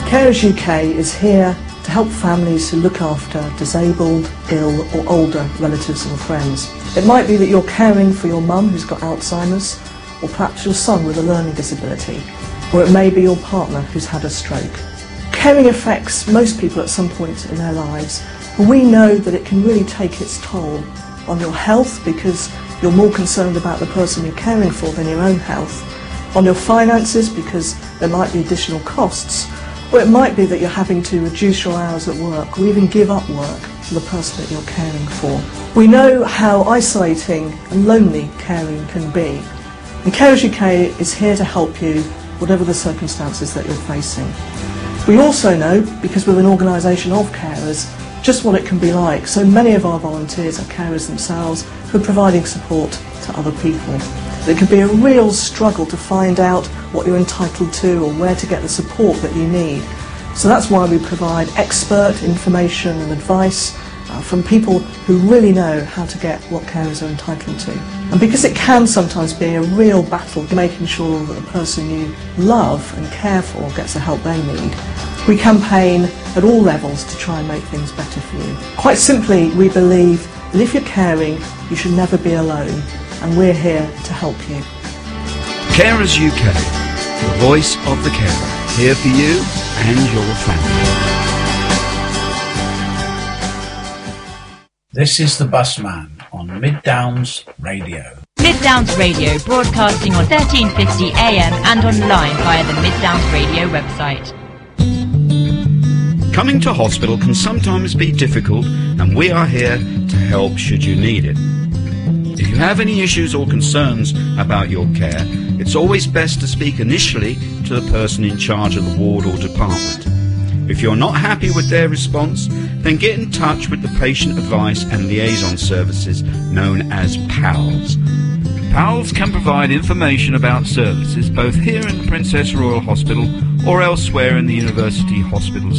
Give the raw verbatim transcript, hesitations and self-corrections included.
Carers U K is here to help families who look after disabled, ill or older relatives and friends. It might be that you're caring for your mum who's got Alzheimer's, or perhaps your son with a learning disability, or it may be your partner who's had a stroke. Caring affects most people at some point in their lives, and we know that it can really take its toll on your health because you're more concerned about the person you're caring for than your own health, on your finances because there might be additional costs, or it might be that you're having to reduce your hours at work or even give up work for the person that you're caring for. We know how isolating and lonely caring can be, and Carers U K is here to help you whatever the circumstances that you're facing. We also know, because we're an organisation of carers, just what it can be like. So many of our volunteers are carers themselves who are providing support to other people. It can be a real struggle to find out what you're entitled to or where to get the support that you need. So that's why we provide expert information and advice uh, from people who really know how to get what carers are entitled to. And because it can sometimes be a real battle making sure that the person you love and care for gets the help they need, we campaign at all levels to try and make things better for you. Quite simply, we believe that if you're caring, you should never be alone, and we're here to help you. Carers U K, the voice of the carer, here for you and your family. This is the Busman on Mid Downs Radio. Mid Downs Radio, broadcasting on thirteen fifty A M and online via the Mid Downs Radio website. Coming to hospital can sometimes be difficult, and we are here to help should you need it. If you have any issues or concerns about your care, it's always best to speak initially to the person in charge of the ward or department. If you're not happy with their response, then get in touch with the Patient Advice and Liaison Services, known as PALS. PALS can provide information about services both here in the Princess Royal Hospital or elsewhere in the University Hospital